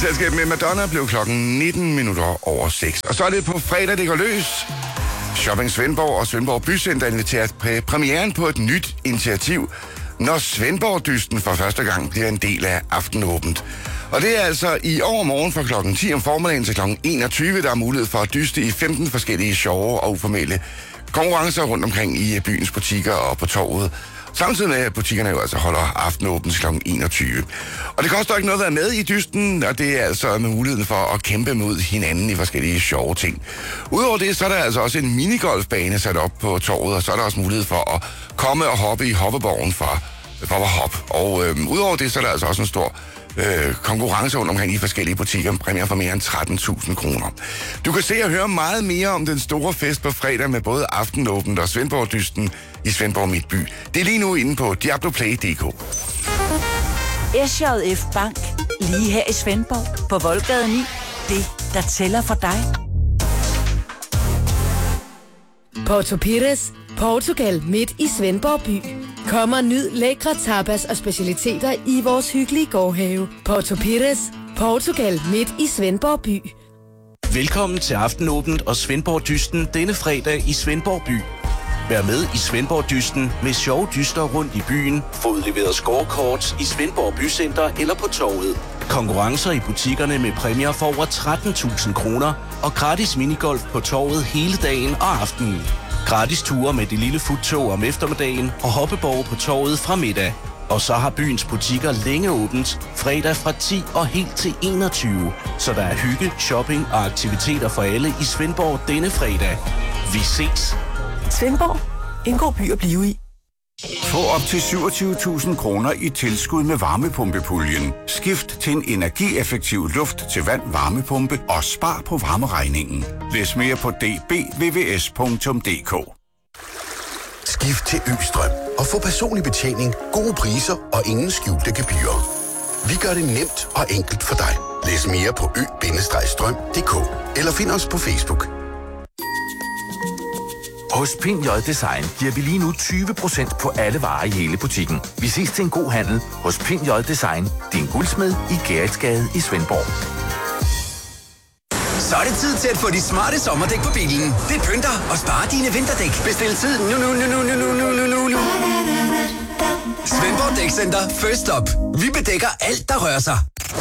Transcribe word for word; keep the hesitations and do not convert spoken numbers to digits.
selskab med Madonna blev klokken nitten minutter over seks. Og så er det på fredag, det går løs. Shopping Svendborg og Svendborg Bycenter inviterer præ- premieren på et nyt initiativ, når Svendborg-dysten for første gang bliver en del af Aftenåbent. Og det er altså i overmorgen fra klokken ti om formiddagen til klokken enogtyve, der er mulighed for at dyste i femten forskellige sjove og uformelle konkurrencer rundt omkring i byens butikker og på torvet. Samtidig med, at butikkerne jo altså holder aftenåbent klokken enogtyve. Og det koster ikke noget at være med i dysten, og det er altså med muligheden for at kæmpe mod hinanden i forskellige sjove ting. Udover det, så er der altså også en minigolfbane sat op på torvet, og så er der også mulighed for at komme og hoppe i hoppeborgen fra Bobber Hop. Og øhm, udover det, så er der altså også en stor øh, konkurrence rundt omkring i forskellige butikker, præmier for mere end tretten tusind kroner. Du kan se og høre meget mere om den store fest på fredag med både Aftenåbent og Svendborg-dysten i Svendborg Midtby. Det er lige nu inde på diabloplay punktum d k. S J F Bank, lige her i Svendborg, på Voldgade ni. Det, der tæller for dig. Porto Pires, Portugal midt i Svendborg by. Kom og nyd lækre tapas og specialiteter i vores hyggelige gårdhave. Porto Pires, Portugal midt i Svendborg by. Velkommen til Aftenåbent og Svendborg-dysten denne fredag i Svendborg by. Vær med i Svendborg-dysten med sjove dyster rundt i byen. Få udleveret scorekort i Svendborg Bycenter eller på torvet. Konkurrencer i butikkerne med præmier for over tretten tusind kroner og gratis minigolf på torvet hele dagen og aftenen. Gratis ture med det lille futtog om eftermiddagen og hoppeborg på torvet fra middag. Og så har byens butikker længe åbent, fredag fra ti og helt til enogtyve. Så der er hygge, shopping og aktiviteter for alle i Svendborg denne fredag. Vi ses! Svendborg. En god by at blive i. Få op til syvogtyve tusind kroner i tilskud med varmepumpepuljen. Skift til en energieffektiv luft til vand varmepumpe og spar på varmeregningen. Læs mere på d b v v s punktum d k. Skift til Østrøm og få personlig betjening, gode priser og ingen skjulte gebyrer. Vi gør det nemt og enkelt for dig. Læs mere på ø bindestreg strøm punktum d k eller find os på Facebook. Hos Pind J Design giver vi lige nu tyve procent på alle varer i hele butikken. Vi ses til en god handel hos Pind J Design, din guldsmed i Gerritsgade i Svendborg. Så er det tid til at få de smarte sommerdæk på bilen. Det pynter og sparer dine vinterdæk. Bestil tid nu, nu, nu, nu, nu, nu, nu, nu, nu. Svendborg Dækcenter. First up. Vi bedækker alt, der rører sig.